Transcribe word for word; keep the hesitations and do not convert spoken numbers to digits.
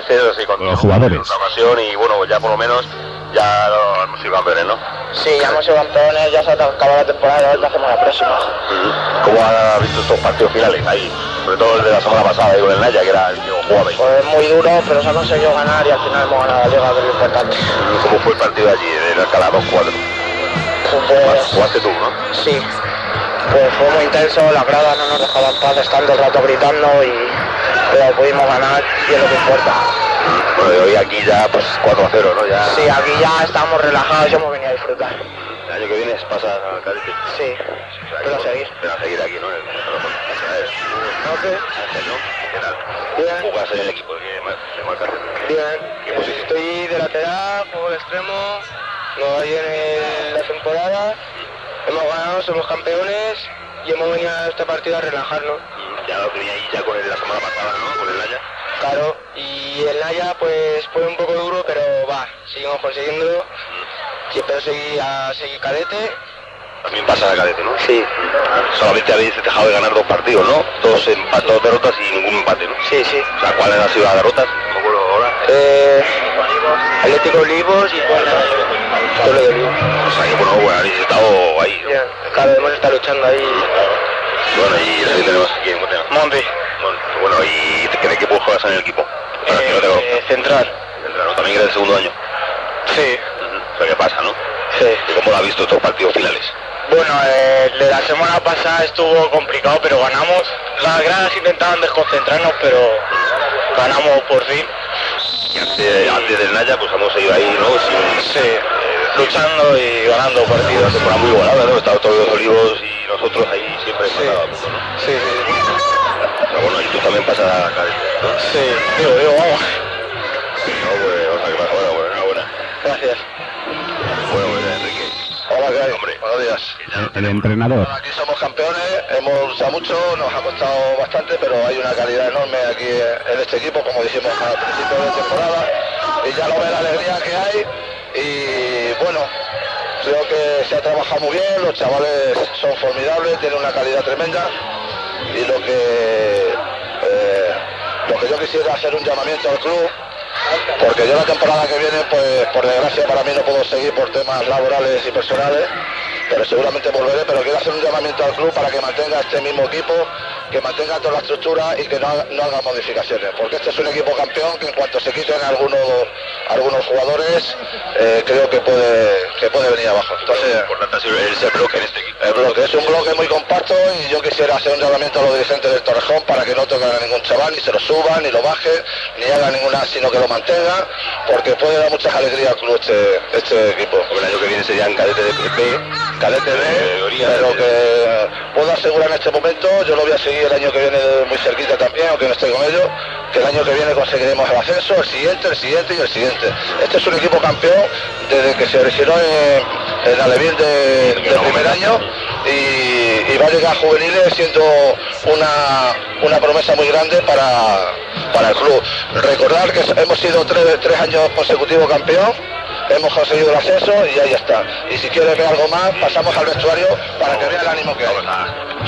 carácter, así, con los jugadores. Una ocasión y bueno, ya por lo menos ya no, hemos sido campeones, ¿no? Sí, ya hemos sido campeones, ya se ha acabado la temporada, a ver qué hacemos la próxima. ¿Cómo has visto estos partidos finales ahí? Sobre todo el de la semana pasada, ahí con el Naya, que era el que jugaba ahí. Pues muy duro, pero se ha conseguido ganar y al final hemos ganado la liga, que es lo importante. ¿Cómo fue el partido de allí, en Alcalá dos cuatro? Pues, jugaste tú, ¿no? Sí. Pues fue muy intenso, las gradas no nos dejaban paz, estando el rato gritando, y pero pudimos ganar y es lo que importa. Bueno, y hoy aquí ya pues cuatro a cero, ¿no? Ya... Sí, aquí ya estamos relajados y hemos venido a disfrutar. El año que viene pasa a cadete. Sí, pero a seguir. Pero a seguir aquí, ¿no? ¿Qué tal? Bien. ¿Jugas en el equipo de marca? Bien. ¿Qué posición? Estoy de lateral, juego de extremo, nos va bien en la temporada, hemos ganado, somos campeones y hemos venido a esta partida a relajarnos. Ya lo tenía ahí ya con el de la semana pasada, ¿no? Con el Naya. Claro, y el Naya pues fue un poco duro, pero va, seguimos consiguiéndolo y espero seguir a seguir cadete. También pasa a cadete, ¿no? Sí. Solamente habéis dejado de ganar dos partidos, ¿no? Dos empates, dos derrotas y ningún empate, ¿no? Sí, sí. O sea, ¿cuáles han sido las derrotas? No me acuerdo ahora. Eh, Atlético Olivos y bueno, todo lo de Olivos. O sea, que bueno, bueno, habéis estado ahí, ¿no? Bien, claro, hemos estado luchando ahí. Bueno, y aquí tenemos aquí en Monte. Monte. Bueno, ¿y qué equipo juegas en el equipo? Para que no tengo... Eh, central. Central, ¿no? También que es el segundo año. Sí. Uh-huh. O sea, ¿qué pasa, no? Sí. ¿Y cómo lo has visto estos partidos finales? Bueno, eh, de la semana pasada estuvo complicado, pero ganamos. Las gradas intentaban desconcentrarnos, pero ganamos por fin. Y antes, antes del Naya, pues hemos seguido ahí, ¿no? Sin, sí, eh, luchando y ganando partidos. Una temporada muy igualada, ¿no? Estaban todos los Olivos y nosotros ahí siempre sí. empatados a punto, ¿no? Sí, sí. Pero bueno, y tú también pasas a cadete, ¿no? Sí, digo, digo, vamos. No, pues, o sea, que pasa, bueno, bueno, enhorabuena. Gracias. Bueno, pues, Enrique. Hola, ¿qué hay? Hombre. Buenos días. El, el entrenador. Aquí somos campeones, hemos luchado mucho, nos ha costado bastante, pero hay una calidad enorme aquí en este equipo, como dijimos al principio de temporada, y ya lo ve la alegría que hay, y bueno, creo que se ha trabajado muy bien, los chavales son formidables, tienen una calidad tremenda, y lo que, eh, lo que yo quisiera hacer un llamamiento al club, porque yo la temporada que viene, pues por desgracia para mí no puedo seguir por temas laborales y personales, pero seguramente volveré, pero quiero hacer un llamamiento al club para que mantenga este mismo equipo, que mantenga toda la estructura y que no haga, no haga modificaciones, porque este es un equipo campeón que en cuanto se quiten algunos algunos jugadores, eh, creo que puede que puede venir abajo. Entonces, lo importante es el bloque en este equipo. El bloque es un bloque muy compacto y yo quisiera hacer un llamamiento a los dirigentes del Torrejón para que no toquen a ningún chaval, ni se lo suban, ni lo bajen, ni hagan ninguna, sino que lo mantengan, porque puede dar muchas alegrías al club este, este equipo. El año que viene serían cadete de B, Cadete B, pero que puedo asegurar en este momento, yo lo voy a seguir el año que viene muy cerquita también, aunque no esté con ellos, que el año que viene conseguiremos el ascenso, el siguiente, el siguiente y el siguiente. Este es un equipo campeón desde que se originó en, en Alevín de, de primer año y, y va a llegar a juveniles siendo una, una promesa muy grande para, para el club. Recordar que hemos sido tres, tres años consecutivos campeón, hemos conseguido el ascenso y ahí está. Y si quieres ver algo más, pasamos al vestuario para que vea el ánimo que hay.